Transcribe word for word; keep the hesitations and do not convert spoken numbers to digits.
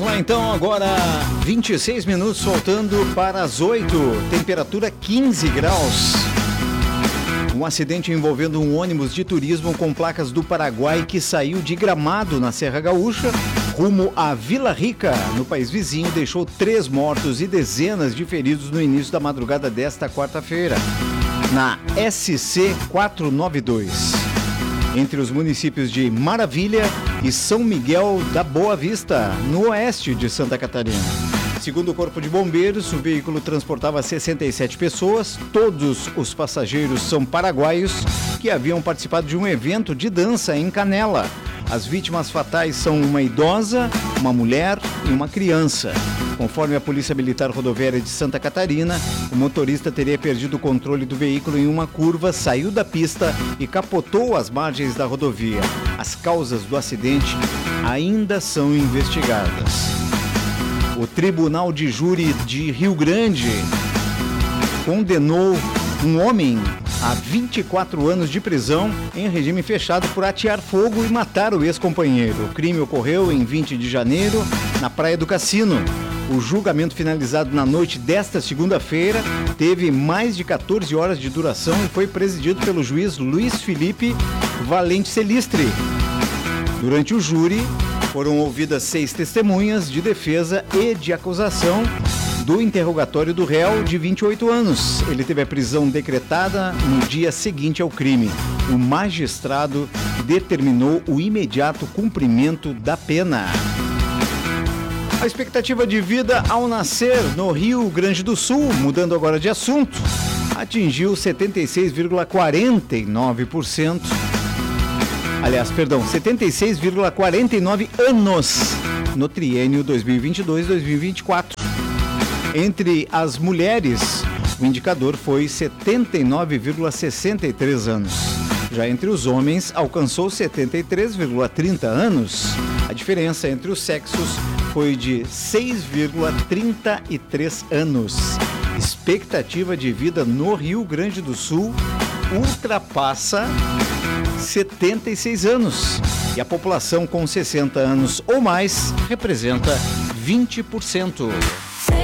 lá então, agora vinte e seis minutos, faltando para as oito, temperatura quinze graus. Um acidente envolvendo um ônibus de turismo com placas do Paraguai que saiu de Gramado, na Serra Gaúcha, rumo a Vila Rica, no país vizinho, deixou três mortos e dezenas de feridos no início da madrugada desta quarta-feira, na S C quatrocentos e noventa e dois, entre os municípios de Maravilha e São Miguel da Boa Vista, no oeste de Santa Catarina. Segundo o Corpo de Bombeiros, o veículo transportava sessenta e sete pessoas, todos os passageiros são paraguaios que haviam participado de um evento de dança em Canela. As vítimas fatais são uma idosa, uma mulher e uma criança. Conforme a Polícia Militar Rodoviária de Santa Catarina, o motorista teria perdido o controle do veículo em uma curva, saiu da pista e capotou as margens da rodovia. As causas do acidente ainda são investigadas. O Tribunal de Júri de Rio Grande condenou um homem a vinte e quatro anos de prisão em regime fechado por atear fogo e matar o ex-companheiro. O crime ocorreu em vinte de janeiro, na Praia do Cassino. O julgamento, finalizado na noite desta segunda-feira, teve mais de quatorze horas de duração e foi presidido pelo juiz Luiz Felipe Valente Celistre. Durante o júri, foram ouvidas seis testemunhas de defesa e de acusação do interrogatório do réu, de vinte e oito anos. Ele teve a prisão decretada no dia seguinte ao crime. O magistrado determinou o imediato cumprimento da pena. A expectativa de vida ao nascer no Rio Grande do Sul, mudando agora de assunto, atingiu setenta e seis vírgula quarenta e nove por cento. Aliás, perdão, setenta e seis vírgula quarenta e nove anos no triênio dois mil e vinte e dois a dois mil e vinte e quatro. Entre as mulheres, o indicador foi setenta e nove vírgula sessenta e três anos. Já entre os homens, alcançou setenta e três vírgula trinta anos. A diferença entre os sexos foi de seis vírgula trinta e três anos. Expectativa de vida no Rio Grande do Sul ultrapassa setenta e seis anos. E a população com sessenta anos ou mais representa vinte por cento.